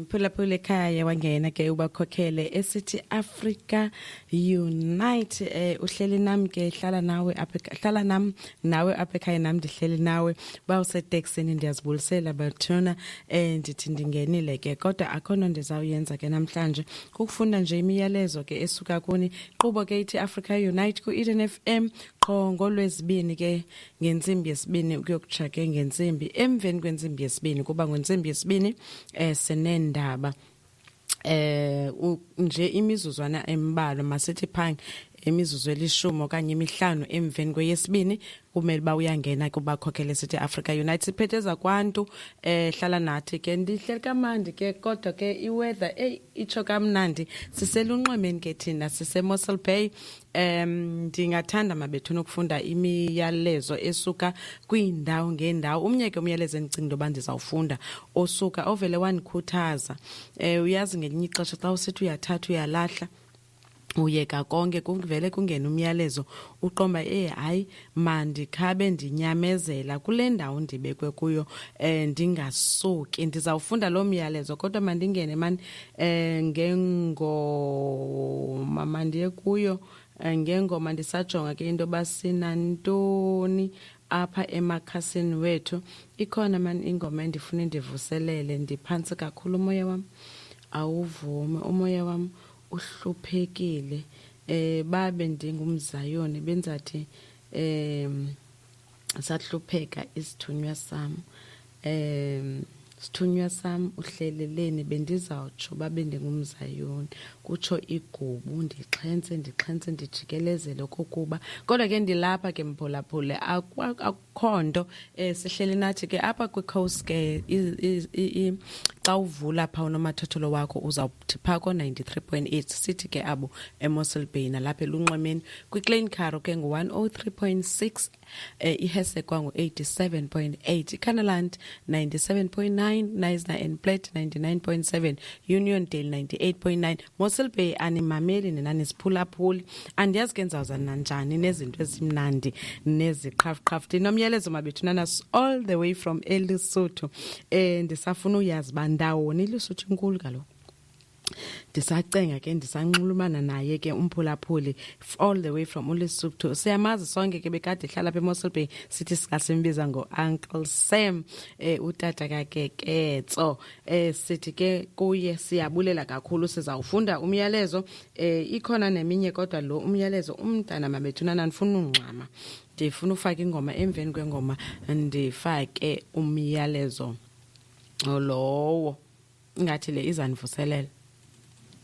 Phulaphula ekhaya wangena ke ubakhokhele esithi Africa Unite uhleli nami ke hlala nawe apha ekhaya nami ndihleli nawe bawuseteksini ndiyazibulisela bathuna ndithi ndingenile ke kodwa akhono ndizawuyenza ke namhlanje ukufunda nje imiyalezo ke esuka kuni qubo ke ithi Africa Unite ku Eden FM qho ngolwezibini ke ngensimbi yesibini ukuyokutsha ke ngensimbi emveni kwensimbi yesibini kuba ngensimbi yesibini senendaba nje imizuzwana embalwa masithi phanga imizuzu elishumi okanye emihlanu emveni kweyesibini kumele ba uyangena kubakhokhele sithi Africa Unite siphetheza kwantu hlala nathi ke ndihleli kamandi ke kodwa ke iweather icho kamnandi siselunxwemeni ke thina sise Mossel Bay ndingathanda mabethu ukufunda imiyalezo esuka kwiindawo ngendawo umnye ke umyalezo endicinga into yoba ndizawufunda osuka ovele wanikhuthaza uyazi ngelinye ixesha xa usithi uyathatha uyalahla uyeka konke kuvele kungena umyalezo uqomba hayi mandikhabe ndinyamezela kule ndawo ndibekwe kuyo ndingasuki ndizawufunda lo myalezo kodwa mandingene mani ngengoma mandiye kuyo ngengoma ndisajonga ke into basinantoni apha emakhasini wethu ikhona mani ingoma endifuna ndivuselele ndiphantsi kakhulu umoya wami awuvume umoya wami uhluphekile babe ndingumzayoni benzathi sahlupheka isithunywa sam sithunywa sam uhleleleni bendizawutsho babe ndingumzayoni kutsho igubu ndixhense ndijikelezele okokuba kodwa ke ndilapha ke mphulaphule akhonto sihleli nathi ke apha kwicoast ke xa uvula pha unomathotholo wakho uzawuthi pha ko-93.8 sithi ke abo eMossel Bay nalapha elunxwemeni kwiClean Caro ke ngu-103.6 ihese kwangu-87.8 iCanaland 97.9 Knysna and Platte 99.7 Uniondale 98.9 Mossel Bay animameli nenanisiphulaphuli andiyazi ke ndizawuza nanjani nezinto ezimnandi neziqhafuqhafu ndinomyalezo mabethu nanas all the way from eLesotho ndisafuna uyazi bandawoni iLesotho inkulu kaloku ndisacenga ke ndisanxulumana naye ke umphulaphuli all the way from uLesotho siyamazi sonke ke bekade ehlala apha eMossel Bay sithi sikasimbiza ngoUncle Sam utata kakeketso sithi ke kuye siyabulela kakhulu sizawufunda umyalezo ikhona neminye kodwa lo umyalezo umntana mabethu nanifuna ungxama ndifuna ufaka ingoma emveni kwengoma ndifake umyalezo lowo ngathi le izanivuselela